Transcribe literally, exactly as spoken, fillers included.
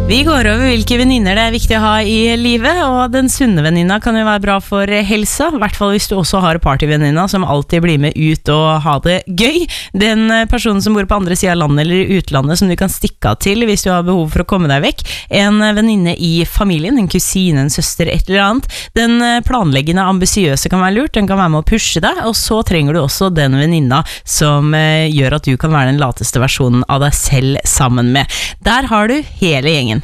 Vi går over hvilke venninner det er viktig å ha i livet, og den sunne venninna kan jo være bra for helsa, i hvert fall hvis du også har partyvenninna som alltid blir med ut og ha det gøy. Den personen som bor på andre siden av landet eller i utlandet som du kan stikke av til hvis du har behov for å komme deg vekk. En venninne i familien, en kusine, en søster, et eller annet. Den planleggende, ambisiøse kan være lurt, den kan være med å pushe deg, og så trenger du også den venninna som gjør at du kan være den lateste versjonen av deg selv sammen med. Der har du hele gjengen.